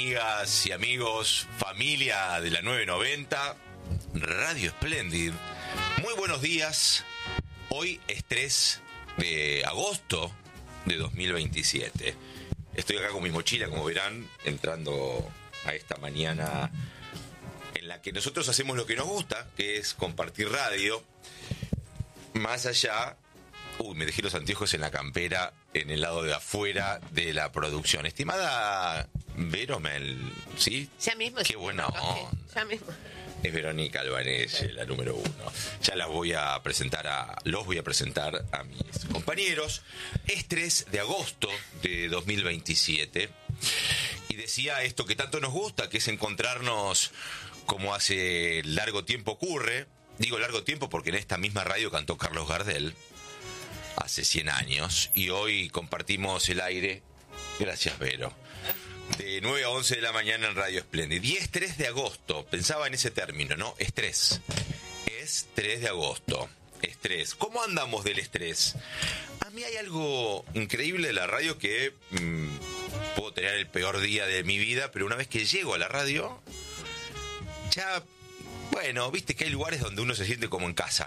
Amigas y amigos, familia de la 990, Radio Splendid. Muy buenos días. Hoy es 3 de agosto de 2027. Estoy acá con mi mochila, como verán, entrando a esta mañana en la que nosotros hacemos lo que nos gusta, que es compartir radio. Más allá... me dejé los anteojos en la campera, en el lado de afuera de la producción. Estimada Vero Mel, ¿sí? Ya mismo. Qué buena onda. Ya mismo. Es Verónica Albanese, la número 1. Ya los voy a presentar a mis compañeros. Es 3 de agosto de 2027. Y decía esto que tanto nos gusta, que es encontrarnos como hace largo tiempo ocurre. Digo largo tiempo porque en esta misma radio cantó Carlos Gardel hace 100 años, y hoy compartimos el aire, gracias Vero, de 9 a 11 de la mañana en Radio Splendid. Y es 3 de agosto, pensaba en ese término, ¿no? Estrés. Es 3 de agosto, estrés. ¿Cómo andamos del estrés? A mí hay algo increíble de la radio que puedo tener el peor día de mi vida, pero una vez que llego a la radio, ya, bueno, viste que hay lugares donde uno se siente como en casa.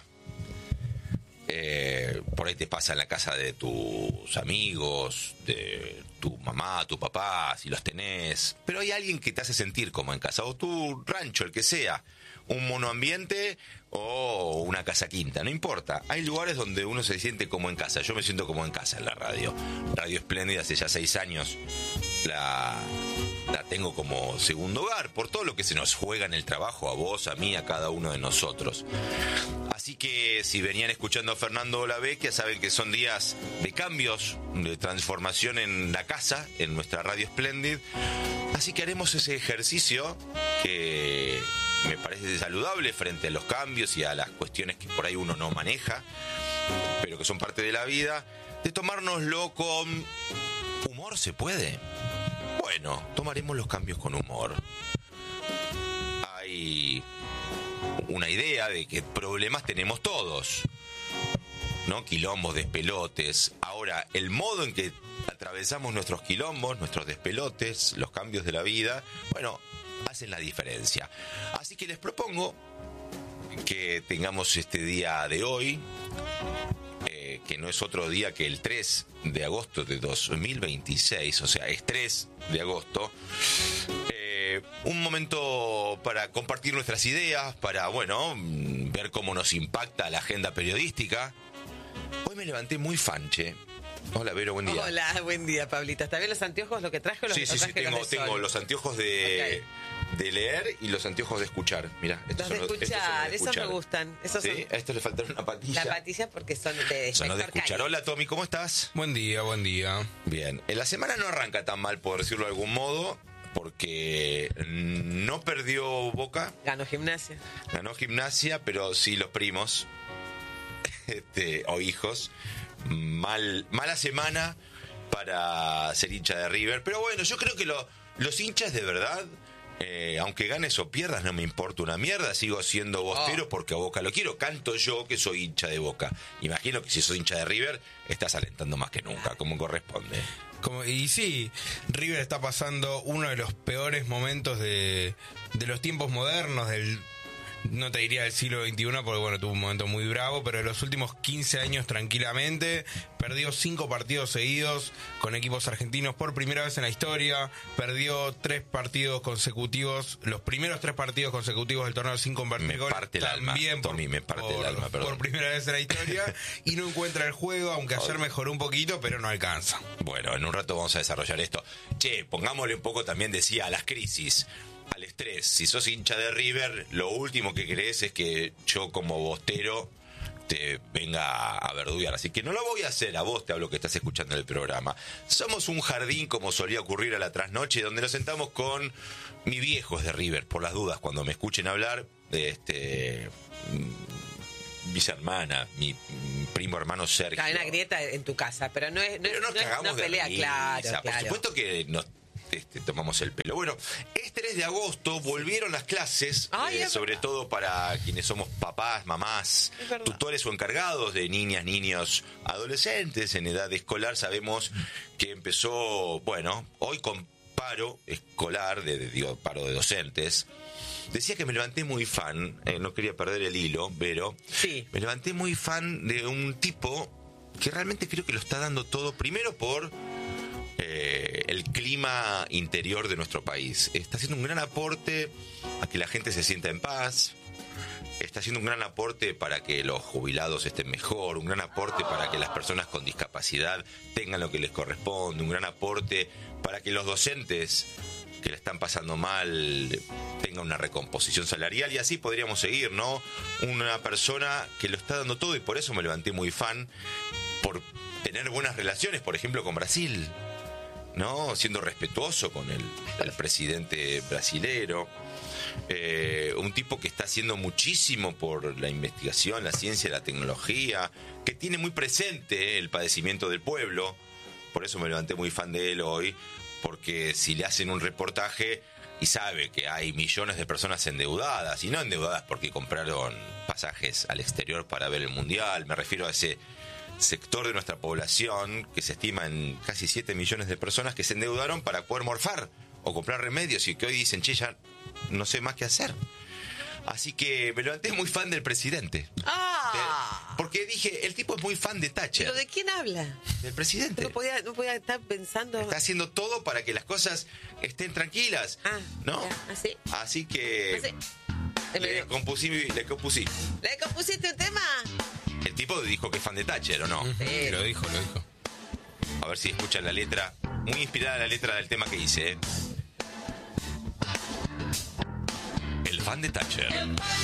Por ahí te pasa en la casa de tus amigos, de tu mamá, tu papá, si los tenés, pero hay alguien que te hace sentir como en casa, o tu rancho, el que sea, un monoambiente o una casa quinta, no importa. Hay lugares donde uno se siente como en casa. Yo me siento como en casa en la radio. Radio Splendid hace ya 6 años la tengo como segundo hogar, por todo lo que se nos juega en el trabajo, a vos, a mí, a cada uno de nosotros. Así que si venían escuchando a Fernando Olavecchia, saben que son días de cambios, de transformación en la casa, en nuestra Radio Splendid. Así que haremos ese ejercicio que me parece saludable frente a los cambios y a las cuestiones que por ahí uno no maneja, pero que son parte de la vida, de tomárnoslo con humor. ¿Se puede? Bueno, tomaremos los cambios con humor. Hay una idea de que problemas tenemos todos, ¿no? Quilombos, despelotes. Ahora, el modo en que atravesamos nuestros quilombos, nuestros despelotes, los cambios de la vida, bueno, hacen la diferencia. Así que les propongo que tengamos este día de hoy, que no es otro día que el 3 de agosto de 2026, o sea, es 3 de agosto, un momento para compartir nuestras ideas, para, bueno, ver cómo nos impacta la agenda periodística. Hoy me levanté muy fanche. Hola, Vero, buen día. Hola, buen día, Pablita. ¿Está bien los anteojos, lo que traje o los Sí, tengo los anteojos de leer y los anteojos de escuchar. Mirá, estos son los de escuchar, esos me gustan. Esos sí, son... a estos le faltaron una patilla. La patilla porque son de escuchar. Hola, Tommy, ¿cómo estás? Buen día, buen día. Bien, la semana no arranca tan mal, por decirlo de algún modo, porque no perdió Boca. Ganó Gimnasia, pero sí los primos o hijos. Mala semana para ser hincha de River, pero bueno, yo creo que los hinchas de verdad, aunque ganes o pierdas, no me importa una mierda, sigo siendo bostero porque a Boca lo quiero. Canto yo que soy hincha de Boca. Imagino que si sos hincha de River estás alentando más que nunca, como corresponde. Y sí, River está pasando uno de los peores momentos de los tiempos modernos, no te diría del siglo XXI, porque bueno, tuvo un momento muy bravo, pero de los últimos 15 años tranquilamente, perdió 5 partidos seguidos con equipos argentinos por primera vez en la historia, perdió 3 partidos consecutivos, los primeros 3 partidos consecutivos del torneo sin convertir goles, también por primera vez en la historia, y no encuentra el juego, aunque ayer mejoró un poquito, pero no alcanza. Bueno, en un rato vamos a desarrollar esto. Pongámosle un poco también, decía, a las crisis, al estrés. Si sos hincha de River, lo último que querés es que yo como bostero te venga a verduguear. Así que no lo voy a hacer. A vos te hablo que estás escuchando el programa. Somos un jardín, como solía ocurrir a la trasnoche, donde nos sentamos con mi viejo de River, por las dudas, cuando me escuchen hablar, mis hermanas, mi primo hermano Sergio. Hay una grieta en tu casa, pero no pelea, claro. Por supuesto que nos tomamos el pelo. Bueno, es 3 de agosto, volvieron las clases, sobre todo para quienes somos papás, mamás, tutores o encargados de niñas, niños, adolescentes en edad escolar. Sabemos que empezó, bueno, hoy con paro escolar, paro de docentes, decía que me levanté muy fan, no quería perder el hilo, pero sí, me levanté muy fan de un tipo que realmente creo que lo está dando todo, primero por el clima interior de nuestro país. Está haciendo un gran aporte a que la gente se sienta en paz, está haciendo un gran aporte para que los jubilados estén mejor, un gran aporte para que las personas con discapacidad tengan lo que les corresponde, un gran aporte para que los docentes que le están pasando mal tengan una recomposición salarial, y así podríamos seguir, ¿no? Una persona que lo está dando todo, y por eso me levanté muy fan, por tener buenas relaciones, por ejemplo, con Brasil, ¿no? Siendo respetuoso con el presidente brasilero. Un tipo que está haciendo muchísimo por la investigación, la ciencia, la tecnología, que tiene muy presente el padecimiento del pueblo. Por eso me levanté muy fan de él hoy, porque si le hacen un reportaje y sabe que hay millones de personas endeudadas, y no endeudadas porque compraron pasajes al exterior para ver el mundial, me refiero a ese sector de nuestra población que se estima en casi 7 millones de personas que se endeudaron para poder morfar o comprar remedios, y que hoy dicen, che, ya no sé más qué hacer. Así que me levanté muy fan del presidente. Porque dije, el tipo es muy fan de Thatcher. ¿Pero de quién habla? Del presidente. No podía estar pensando. Está haciendo todo para que las cosas estén tranquilas, ¿no? ¿Así? Así que le compusiste un tema. El tipo dijo que es fan de Thatcher, ¿o no? Sí. Lo dijo. A ver si escuchan la letra. Muy inspirada la letra del tema que hice, El fan de Thatcher.